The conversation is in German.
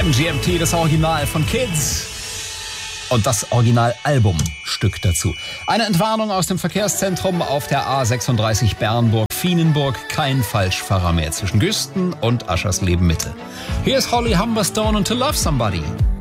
MGMT, das Original von Kids. Und das Originalalbumstück dazu. Eine Entwarnung aus dem Verkehrszentrum auf der A36 Bernburg-Fienenburg. Kein Falschfahrer mehr zwischen Güsten und Aschersleben Mitte. Hier ist Holly Humberstone und To Love Somebody.